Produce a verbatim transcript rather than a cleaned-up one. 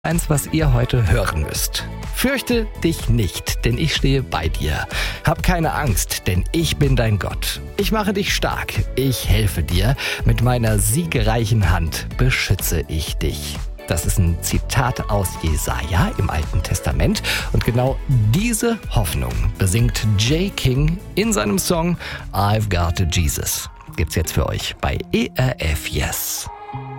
Eins, was ihr heute hören müsst. Fürchte dich nicht, denn ich stehe bei dir. Hab keine Angst, denn ich bin dein Gott. Ich mache dich stark, ich helfe dir. Mit meiner siegreichen Hand beschütze ich dich. Das ist ein Zitat aus Jesaja im Alten Testament. Und genau diese Hoffnung besingt Jay King in seinem Song I've Got a Jesus. Gibt's jetzt für euch bei E R F Yes.